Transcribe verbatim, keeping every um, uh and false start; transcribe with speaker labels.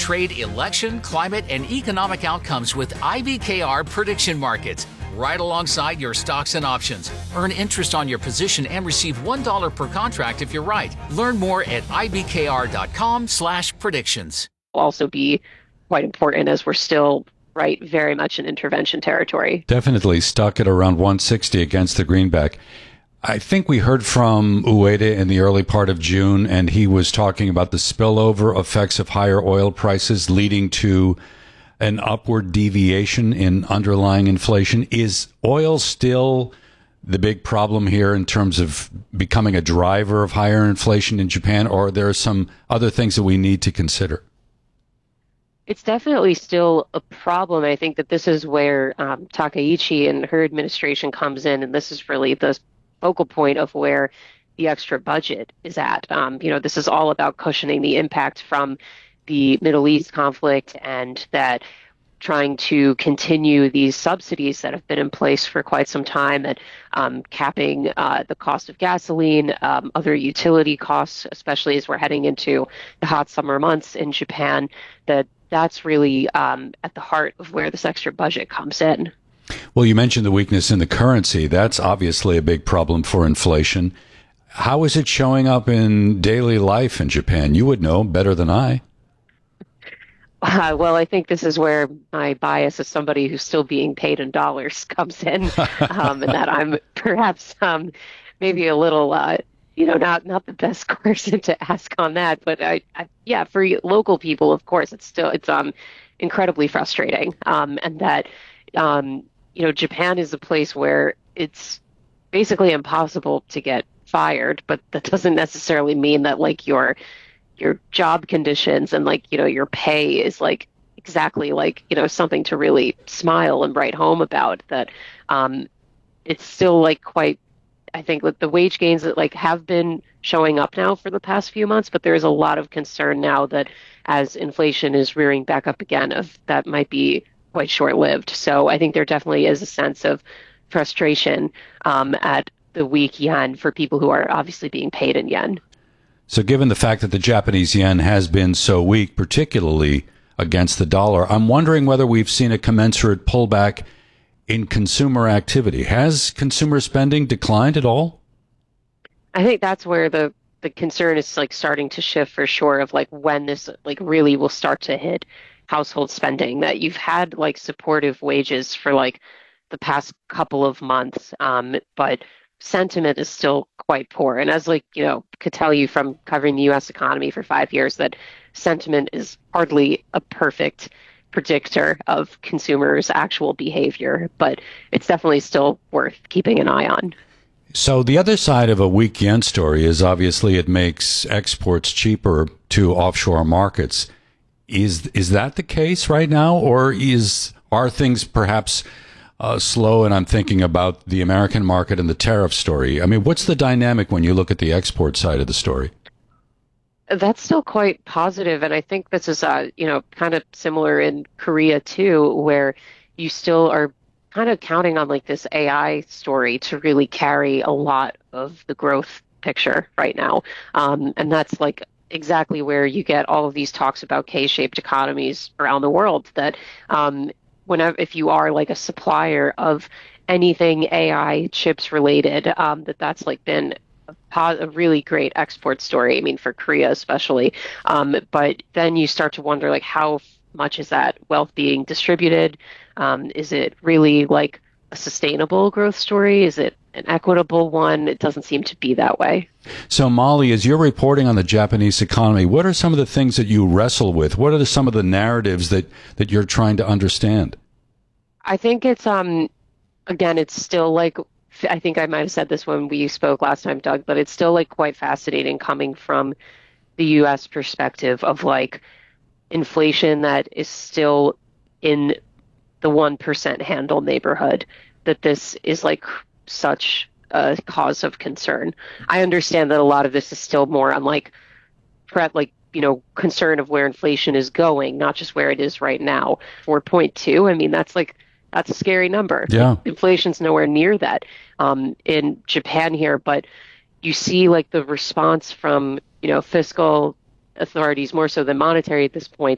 Speaker 1: trade, election, climate, and economic outcomes with I B K R prediction markets. Right alongside your stocks and options. Earn interest on your position and receive one dollar per contract if you're right. Learn more at ibkr.com slash predictions.
Speaker 2: Also be quite important as we're still, right, very much in intervention territory.
Speaker 3: Definitely stuck at around one sixty against the greenback. I think we heard from Ueda in the early part of June, and he was talking about the spillover effects of higher oil prices leading to an upward deviation in underlying inflation. Is oil still the big problem here in terms of becoming a driver of higher inflation in Japan, or are there some other things that we need to consider?
Speaker 2: It's definitely still a problem. I think that this is where um, Takaichi and her administration comes in, and this is really the focal point of where the extra budget is at. Um, you know, this is all about cushioning the impact from the Middle East conflict and that trying to continue these subsidies that have been in place for quite some time and um, capping uh, the cost of gasoline, um, other utility costs, especially as we're heading into the hot summer months in Japan, that that's really um, at the heart of where this extra budget comes in.
Speaker 3: Well, you mentioned the weakness in the currency. That's obviously a big problem for inflation. How is it showing up in daily life in Japan? You would know better than I.
Speaker 2: Uh, well, I think this is where my bias as somebody who's still being paid in dollars comes in, um, and that I'm perhaps um, maybe a little, uh, you know, not not the best person to ask on that. But I, I, yeah, for local people, of course, it's still it's um incredibly frustrating, um, and that um, you know, Japan is a place where it's basically impossible to get fired, but that doesn't necessarily mean that like you're your job conditions and like, you know, your pay is like exactly like, you know, something to really smile and write home about. That um, it's still like quite, I think that the wage gains that like have been showing up now for the past few months, but there is a lot of concern now that as inflation is rearing back up again, of that might be quite short-lived. So I think there definitely is a sense of frustration um, at the weak yen for people who are obviously being paid in yen.
Speaker 3: So given the fact that the Japanese yen has been so weak, particularly against the dollar, I'm wondering whether we've seen a commensurate pullback in consumer activity. Has consumer spending declined at all?
Speaker 2: I think that's where the, the concern is like starting to shift for sure, of like when this like really will start to hit household spending. That you've had like supportive wages for like the past couple of months, um, but sentiment is still quite poor. And as like, you know, could tell you from covering the U S economy for five years that sentiment is hardly a perfect predictor of consumers' actual behavior, but it's definitely still worth keeping an eye on.
Speaker 3: So the other side of a weak yen story is obviously it makes exports cheaper to offshore markets. Is is that the case right now, or is are things perhaps Uh, slow, and I'm thinking about the American market and the tariff story? I mean, what's the dynamic when you look at the export side of the story?
Speaker 2: That's still quite positive, and I think this is, uh, you know, kind of similar in Korea too, where you still are kind of counting on like this A I story to really carry a lot of the growth picture right now, um, and that's like exactly where you get all of these talks about K-shaped economies around the world. That um, whenever, if you are like a supplier of anything A I chips related, um, that that's like been a, pos- a really great export story. I mean, for Korea especially. Um, but then you start to wonder, like, how much is that wealth being distributed? Um, is it really like a sustainable growth story? Is it an equitable one? It doesn't seem to be that way.
Speaker 3: So, Molly, as you're reporting on the Japanese economy, what are some of the things that you wrestle with? What are the, some of the narratives that, that you're trying to understand?
Speaker 2: I think it's, um, again, it's still like, I think I might have said this when we spoke last time, Doug, but it's still like quite fascinating coming from the U S perspective of like inflation that is still in the one percent handle neighborhood, that this is like such a cause of concern. I understand that a lot of this is still more on like, like, you know, concern of where inflation is going, not just where it is right now. four point two, I mean, that's like, that's a scary number.
Speaker 3: Yeah.
Speaker 2: Like, inflation's nowhere near that um, in Japan here, but you see like the response from, you know, fiscal authorities more so than monetary at this point,